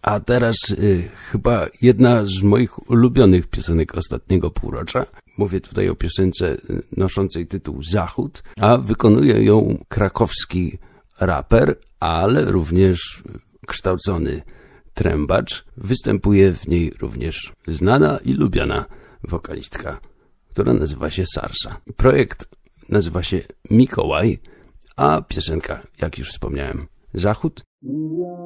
A teraz chyba jedna z moich ulubionych piosenek ostatniego półrocza. Mówię tutaj o piosence noszącej tytuł Zachód, a wykonuje ją krakowski raper, ale również kształcony trębacz. Występuje w niej również znana i lubiana wokalistka, która nazywa się Sarsa. Projekt nazywa się Mikołaj, a piosenka, jak już wspomniałem, Zachód.